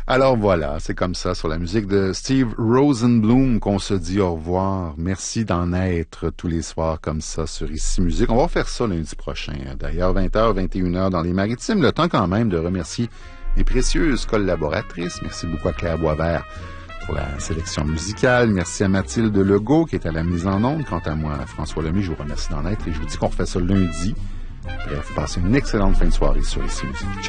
Alors voilà, c'est comme ça sur la musique de Steve Rosenbloom qu'on se dit au revoir. Merci d'en être tous les soirs comme ça sur Ici Musique. On va faire ça lundi prochain. D'ailleurs, 20h, 21h dans les Maritimes. Le temps quand même de remercier mes précieuses collaboratrices. Merci beaucoup à Claire Boisvert pour la sélection musicale. Merci à Mathilde Legault qui est à la mise en onde. Quant à moi, François Lemay, je vous remercie d'en être et je vous dis qu'on refait ça lundi. Bref, passez une excellente fin de soirée sur Ici Musique. Ciao!